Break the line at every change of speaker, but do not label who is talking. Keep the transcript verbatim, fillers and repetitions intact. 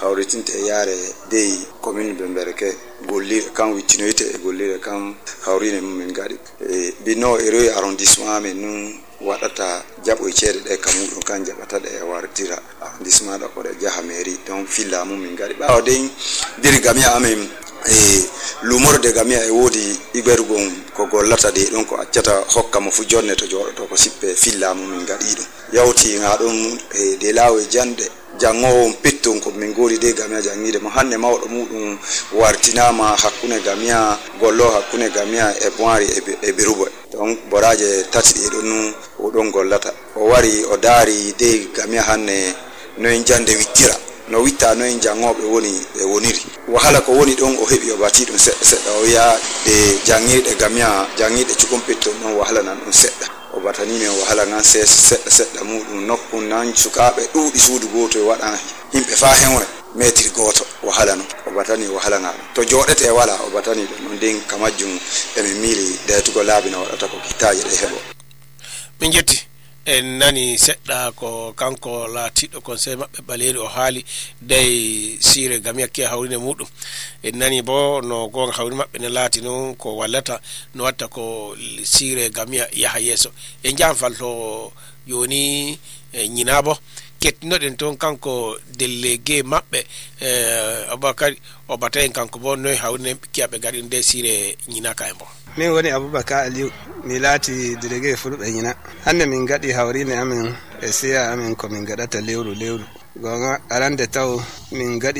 hawritinte yare dey commune Bemberke golli kan witinoite e golli kan hawrine min gadi e bino ere arrondissement men nun wadata jabo cede de kamudo kan jabata de wartira arrondissement da ko de jaha mairie don filla mum min gadi bawo den diri gamia amen e lumor de gamia e wodi ibergon ko gollata de don ko accata hokka mo fu jonne to jodo to ko sippe filla mum min gadi do yawti nga don e de lawe jande jango pitton ko min gori de gamia jangide mo hanne mawdo mudum wartinama hakkune gamia gollo hakkune gamia e boari e birubo donc boraje tati de don o don gollata o wari o dari de gamia hanne no jande wittira no witta no jangobe woni e woniri wahala ko woni don o hebi o bati dum sedda o ya de jangide gamia jangide cukum pitton no wahala nan on sedda o batani men wahala ngan se sedda sedda mudum nokku nan sukabe dudi suudu goto e wada himbe fa henre metri goto wahala no o batani wahala ngal to jodete wala o batani don den kamajum e mi mili de to ko labina wadata ko kitaaje de hebo
min jetti en nani sedda ko kanko laatido conseil mabbe baleri o haali dey sire gamia ke hawrine mudum en nani bo no gonga hawri mabbe ne laati non ko wallata no watta ko sire gamia yaha yeso en jamfal to yoni nyinabo ketno den ton kanko délégué mabbe eh Abubakar o batayen kanko bo no hawrine kiabe gadi de sire nyinaka embo
min woni Abubakar Aliou mi laati délégué fulbe nyina hanne min gadi hawrine amen e siya amen ko min gadata lewru lewru gonga arande taw min gadi